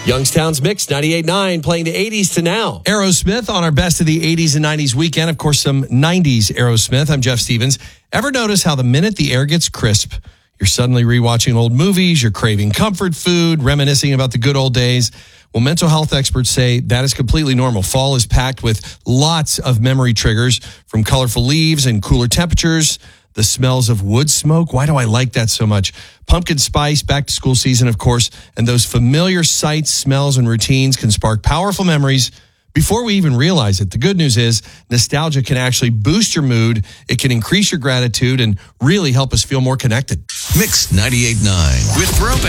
Youngstown's Mix 98.9 playing the 80s to now. Aerosmith on our Best of the 80s and 90s weekend. Of course, some 90s Aerosmith. I'm Jeff Stevens. Ever notice how the minute the air gets crisp, you're suddenly rewatching old movies, you're craving comfort food, reminiscing about the good old days? Well, mental health experts say that is completely normal. Fall is packed with lots of memory triggers, from colorful leaves and cooler temperatures, the smells of wood smoke. Why do I like that so much? Pumpkin spice, back to school season, of course, and those familiar sights, smells, and routines can spark powerful memories before we even realize it. The good news is nostalgia can actually boost your mood. It can increase your gratitude and really help us feel more connected. Mix 98.9 with Throwback.